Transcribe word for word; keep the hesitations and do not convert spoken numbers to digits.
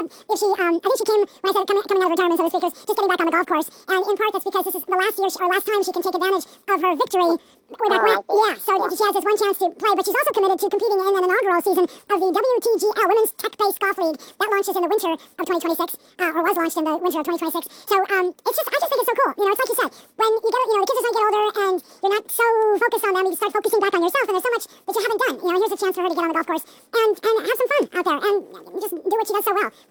if she, um, I think she came, when I said coming, coming out of retirement, so to speak, was just getting back on the golf course. And in part, that's because this is the last year, or last time she can take advantage of her victory way back when. Yeah, so she has this one chance to play, but she's also committed to competing in an inaugural season of the W T G L, Women's Tech-Based Golf League. That launches in the winter of twenty twenty-six, uh, or was launched in the winter of twenty twenty-six. So, um, it's just, I just think it's so cool. You know, it's like you said, when you get, you know, the kids are starting to get older and you're not so focused on them, you start focusing back on yourself, and there's so much that you haven't done. You know, here's a chance for her to get on the golf course and, and have some fun out there and just do what she does so well.